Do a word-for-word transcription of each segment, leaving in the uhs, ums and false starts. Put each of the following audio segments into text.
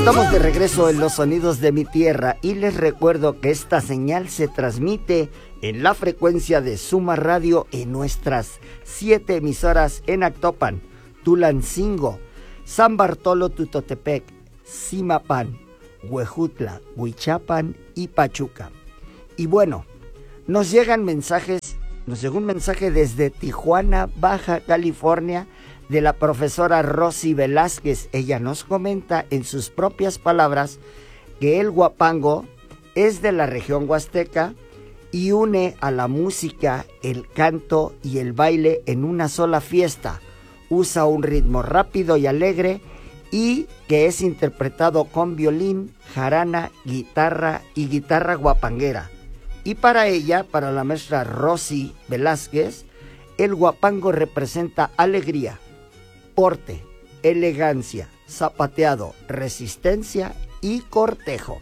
Estamos de regreso en los sonidos de mi tierra y les recuerdo que esta señal se transmite en la frecuencia de Suma Radio en nuestras siete emisoras en Actopan, Tulancingo, San Bartolo Tutotepec, Zimapán, Huejutla, Huichapan y Pachuca. Y bueno, nos llegan mensajes, nos llegó un mensaje desde Tijuana, Baja California, de la profesora Rosy Velázquez. Ella nos comenta en sus propias palabras que el huapango es de la región huasteca y une a la música, el canto y el baile en una sola fiesta. Usa un ritmo rápido y alegre y que es interpretado con violín, jarana, guitarra y guitarra guapanguera. Y para ella, para la maestra Rosy Velázquez, el huapango representa alegría, porte, elegancia, zapateado, resistencia y cortejo.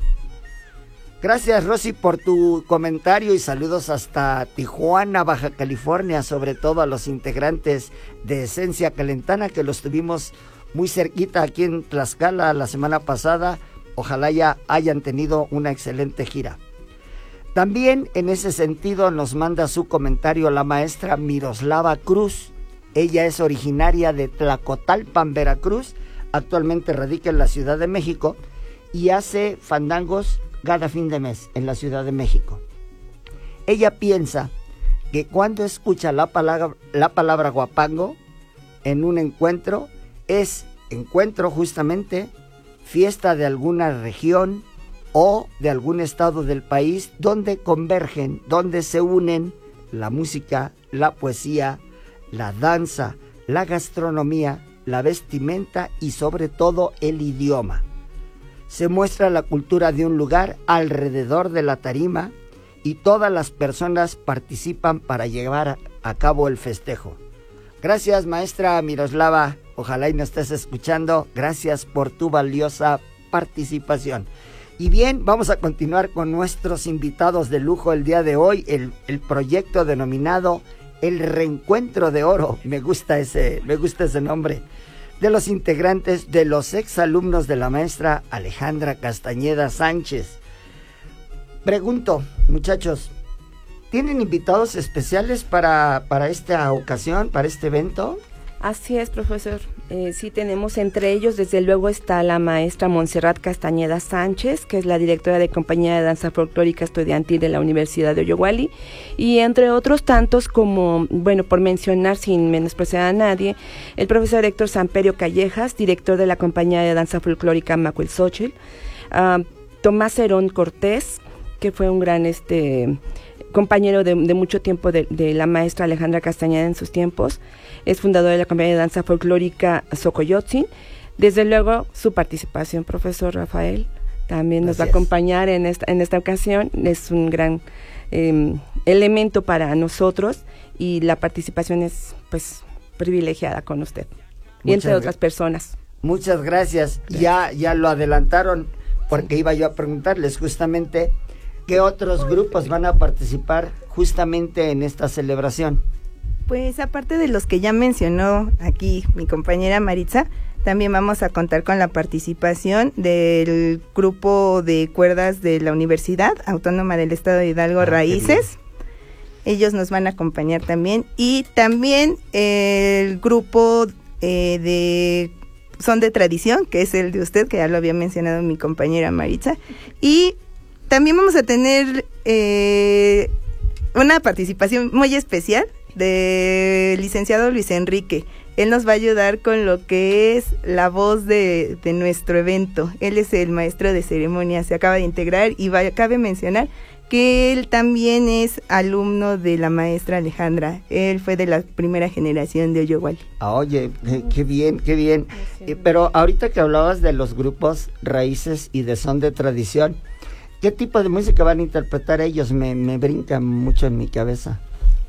Gracias, Rosy, por tu comentario y saludos hasta Tijuana, Baja California, sobre todo a los integrantes de Esencia Calentana, que los tuvimos muy cerquita aquí en Tlaxcala la semana pasada. Ojalá ya hayan tenido una excelente gira. También en ese sentido nos manda su comentario la maestra Miroslava Cruz. Ella es originaria de Tlacotalpan, Veracruz, actualmente radica en la Ciudad de México y hace fandangos cada fin de mes en la Ciudad de México. Ella piensa que cuando escucha la palabra, la palabra huapango en un encuentro, es encuentro justamente, fiesta de alguna región o de algún estado del país donde convergen, donde se unen la música, la poesía, la danza, la gastronomía, la vestimenta y sobre todo el idioma. Se muestra la cultura de un lugar alrededor de la tarima y todas las personas participan para llevar a cabo el festejo. Gracias, maestra Miroslava, ojalá y nos estés escuchando. Gracias por tu valiosa participación. Y bien, vamos a continuar con nuestros invitados de lujo el día de hoy, el, el proyecto denominado El Reencuentro de Oro. Me gusta ese, me gusta ese nombre. De los integrantes de los exalumnos de la maestra Alejandra Castañeda Sánchez. Pregunto, muchachos, ¿tienen invitados especiales para, para esta ocasión, para este evento? Así es, profesor. Eh, sí tenemos, entre ellos, desde luego está la maestra Montserrat Castañeda Sánchez, que es la directora de Compañía de Danza Folclórica Estudiantil de la Universidad de Oyoguali, y entre otros tantos como, bueno, por mencionar sin menospreciar a nadie, el profesor Héctor Samperio Callejas, director de la Compañía de Danza Folclórica Macuilxóchitl, uh, Tomás Herón Cortés, que fue un gran este compañero de, de mucho tiempo de, de la maestra Alejandra Castañeda en sus tiempos. Es fundador de la Compañía de Danza Folclórica Xocoyotzin. Desde luego, su participación, profesor Rafael, también nos Gracias. va a acompañar en esta, en esta ocasión. Es un gran eh, elemento para nosotros y la participación es, pues, privilegiada con usted. Y entre otras personas. Muchas gracias. Ya, ya lo adelantaron, porque iba yo a preguntarles justamente qué otros grupos van a participar justamente en esta celebración. Pues aparte de los que ya mencionó aquí mi compañera Maritza, también vamos a contar con la participación del grupo de cuerdas de la Universidad Autónoma del Estado de Hidalgo, ah, Raíces. Ellos nos van a acompañar también. Y también el grupo eh, de Son de Tradición, que es el de usted, que ya lo había mencionado mi compañera Maritza. Y también vamos a tener eh, una participación muy especial del licenciado Luis Enrique. Él nos va a ayudar con lo que es la voz de, de nuestro evento. Él es el maestro de ceremonias, se acaba de integrar y va, cabe mencionar que él también es alumno de la maestra Alejandra. Él fue de la primera generación de Oyoguali. Ah, oye, qué, qué bien, qué bien. Eh, pero ahorita que hablabas de los grupos Raíces y de Son de Tradición, ¿qué tipo de música van a interpretar ellos? Me, me brinca mucho en mi cabeza.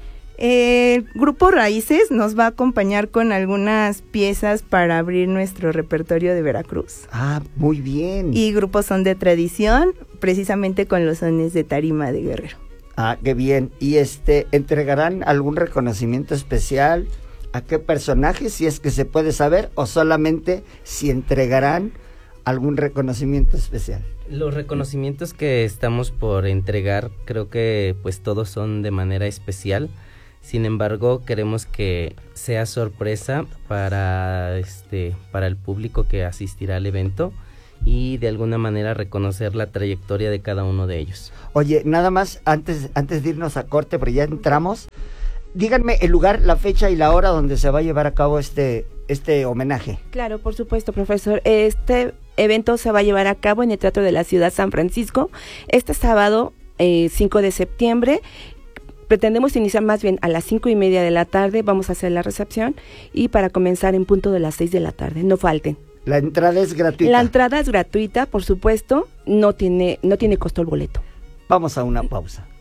El grupo Raíces nos va a acompañar con algunas piezas para abrir nuestro repertorio de Veracruz. Ah, muy bien. Y grupos Son de Tradición, precisamente con los sones de tarima de Guerrero. Ah, qué bien. ¿Y este entregarán algún reconocimiento especial? ¿A qué personajes, si es que se puede saber? ¿O solamente si entregarán algún reconocimiento especial? Los reconocimientos que estamos por entregar, creo que pues todos son de manera especial. Sin embargo, queremos que sea sorpresa para este para el público que asistirá al evento y de alguna manera reconocer la trayectoria de cada uno de ellos. Oye, nada más antes antes de irnos a corte, pero ya entramos. Díganme el lugar, la fecha y la hora donde se va a llevar a cabo este este homenaje. Claro, por supuesto, profesor. Este evento se va a llevar a cabo en el Teatro de la Ciudad San Francisco este sábado eh, cinco de septiembre. Pretendemos iniciar más bien a las cinco y media de la tarde, vamos a hacer la recepción y para comenzar en punto de las seis de la tarde, no falten. La entrada es gratuita. La entrada es gratuita, por supuesto, no tiene, no tiene costo el boleto. Vamos a una pausa.